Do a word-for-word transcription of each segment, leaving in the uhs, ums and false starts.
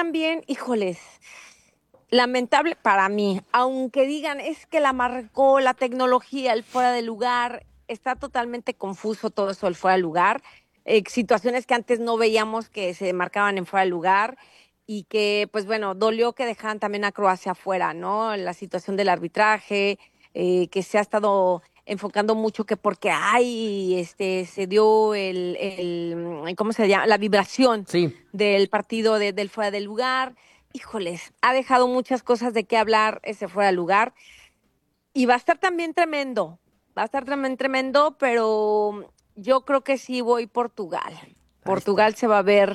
también, híjoles, lamentable para mí, aunque digan es que la marcó la tecnología, el fuera de lugar, está totalmente confuso todo eso del fuera de lugar. Eh, situaciones que antes no veíamos que se marcaban en fuera de lugar y que, pues bueno, dolió que dejaran también a Croacia afuera, ¿no? La situación del arbitraje, eh, que se ha estado enfocando mucho que porque ay, este, se dio el, el, ¿cómo se llama? La vibración Sí. del partido de, del fuera del lugar. Híjoles, ha dejado muchas cosas de qué hablar ese fuera de lugar. Y va a estar también tremendo, va a estar también tremendo, pero yo creo que sí voy Portugal. Ahí está. Portugal se va a ver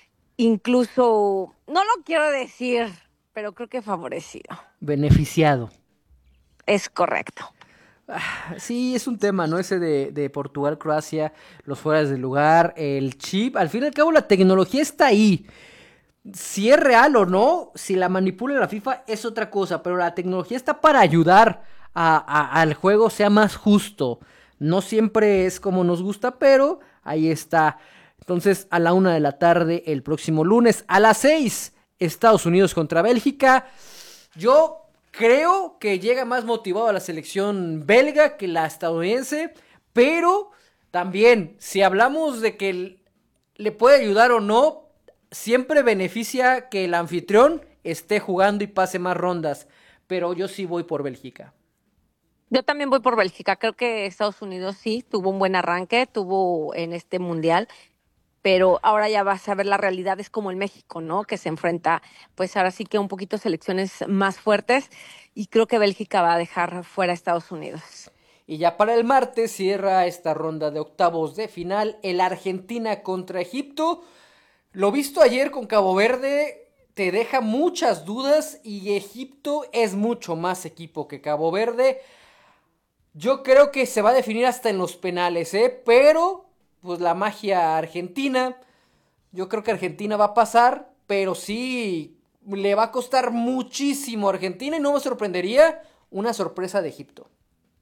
incluso, no lo quiero decir, pero creo que favorecido. Beneficiado. Es correcto. Sí, es un tema, ¿no? Ese de, de Portugal, Croacia, los fueras de lugar, el chip. Al fin y al cabo, la tecnología está ahí. Si es real o no, si la manipula la FIFA es otra cosa, pero la tecnología está para ayudar a, a- al juego sea más justo. No siempre es como nos gusta, pero ahí está. Entonces, a la una de la tarde, el próximo lunes, a las seis, Estados Unidos contra Bélgica. Yo creo que llega más motivado a la selección belga que la estadounidense, pero también, si hablamos de que le puede ayudar o no, siempre beneficia que el anfitrión esté jugando y pase más rondas, pero yo sí voy por Bélgica. Yo también voy por Bélgica. Creo que Estados Unidos sí tuvo un buen arranque, tuvo en este mundial, pero ahora ya vas a ver la realidad, es como en México, ¿no? Que se enfrenta, pues ahora sí que un poquito selecciones más fuertes y creo que Bélgica va a dejar fuera a Estados Unidos. Y ya para el martes cierra esta ronda de octavos de final el Argentina contra Egipto. Lo visto ayer con Cabo Verde te deja muchas dudas y Egipto es mucho más equipo que Cabo Verde. Yo creo que se va a definir hasta en los penales, ¿eh? Pero, pues la magia argentina, yo creo que Argentina va a pasar, pero sí le va a costar muchísimo a Argentina y no me sorprendería una sorpresa de Egipto.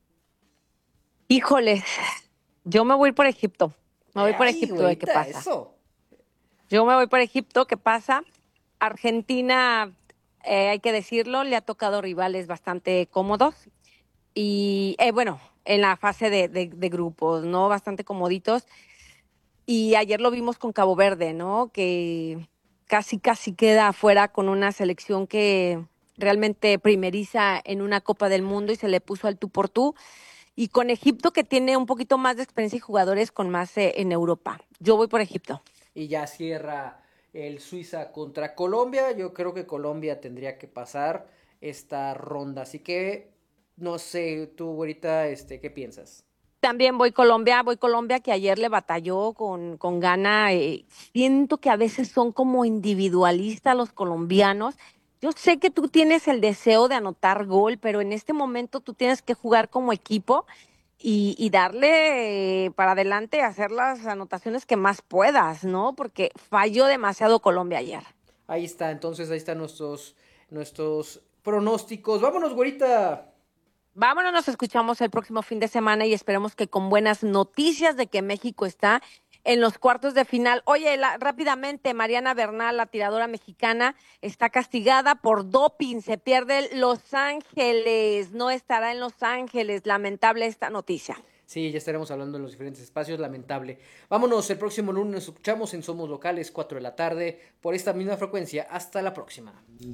Híjoles, yo me voy por Egipto. Me voy por Ay, Egipto de qué güerita, pasa. eso. Yo me voy por Egipto, ¿qué pasa? Argentina, eh, hay que decirlo, le ha tocado rivales bastante cómodos y, eh, bueno, en la fase de, de, de grupos, ¿no? Bastante comoditos. Y ayer lo vimos con Cabo Verde, ¿no? Que casi, casi queda afuera con una selección que realmente primeriza en una Copa del Mundo y se le puso al tú por tú. Y con Egipto, que tiene un poquito más de experiencia y jugadores con más eh, en Europa. Yo voy por Egipto. Y ya cierra el Suiza contra Colombia. Yo creo que Colombia tendría que pasar esta ronda. Así que, no sé, tú, güerita, este, ¿qué piensas? También voy Colombia, voy Colombia que ayer le batalló con, con Ghana. Eh, siento que a veces son como individualistas los colombianos. Yo sé que tú tienes el deseo de anotar gol, pero en este momento tú tienes que jugar como equipo y, y darle eh, para adelante, hacer las anotaciones que más puedas, ¿no? Porque falló demasiado Colombia ayer. Ahí está, entonces ahí están nuestros, nuestros pronósticos. Vámonos, güerita. Vámonos, nos escuchamos el próximo fin de semana y esperemos que con buenas noticias de que México está en los cuartos de final. Oye, la- rápidamente, Mariana Bernal, la tiradora mexicana, está castigada por doping, se pierde Los Ángeles, no estará en Los Ángeles. Lamentable esta noticia. Sí, ya estaremos hablando en los diferentes espacios, lamentable. Vámonos, el próximo lunes nos escuchamos en Somos Locales, cuatro de la tarde, por esta misma frecuencia. Hasta la próxima.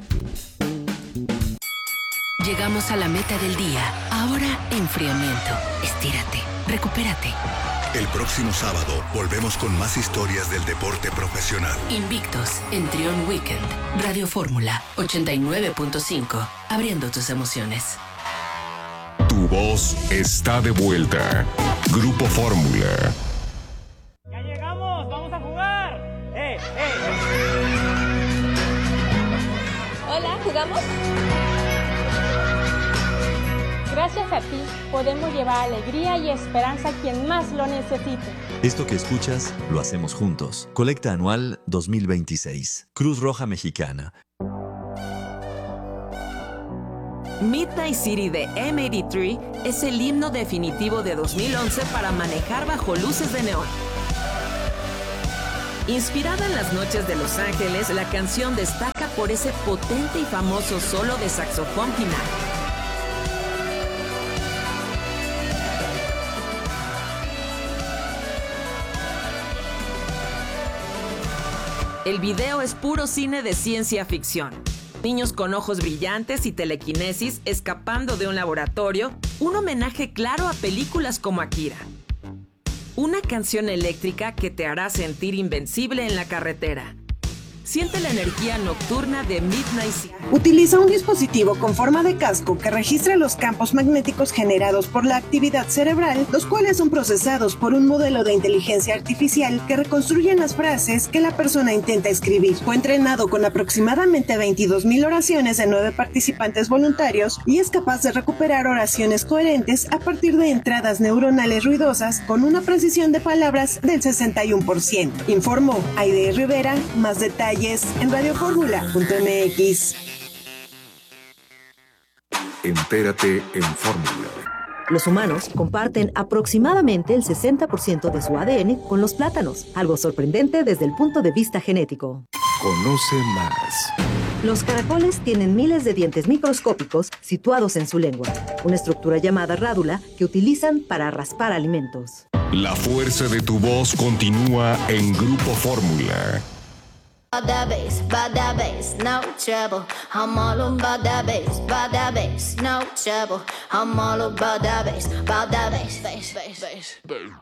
Llegamos a la meta del día. Ahora, enfriamiento. Estírate, recupérate. El próximo sábado volvemos con más historias del deporte profesional. Invictos en Trión Weekend. Radio Fórmula ochenta y nueve punto cinco. Abriendo tus emociones. Tu voz está de vuelta. Grupo Fórmula. ¡Ya llegamos! ¡Vamos a jugar! ¡Eh, eh! Hola, ¿jugamos? Gracias a ti podemos llevar alegría y esperanza a quien más lo necesite. Esto que escuchas lo hacemos juntos. Colecta Anual dos mil veintiséis. Cruz Roja Mexicana. Midnight City de eme ochenta y tres es el himno definitivo de dos mil once para manejar bajo luces de neón. Inspirada en las noches de Los Ángeles, la canción destaca por ese potente y famoso solo de saxofón final. El video es puro cine de ciencia ficción. Niños con ojos brillantes y telequinesis escapando de un laboratorio, un homenaje claro a películas como Akira. Una canción eléctrica que te hará sentir invencible en la carretera. Siente la energía nocturna de Midnight City. Utiliza un dispositivo con forma de casco que registra los campos magnéticos generados por la actividad cerebral, los cuales son procesados por un modelo de inteligencia artificial que reconstruyen las frases que la persona intenta escribir. Fue entrenado con aproximadamente veintidós mil oraciones de nueve participantes voluntarios y es capaz de recuperar oraciones coherentes a partir de entradas neuronales ruidosas con una precisión de palabras del sesenta y uno por ciento. Informó Aide Rivera. Más detalles en radio fórmula punto m x. Entérate en Fórmula. Los humanos comparten aproximadamente el sesenta por ciento de su A D N con los plátanos, algo sorprendente desde el punto de vista genético. Conoce más. Los caracoles tienen miles de dientes microscópicos situados en su lengua, una estructura llamada rádula que utilizan para raspar alimentos. La fuerza de tu voz continúa en Grupo Fórmula. About that bass, about that bass, no trouble. I'm all about that bass, about that bass, no trouble. I'm all about that bass, about that bass, bass, bass, bass.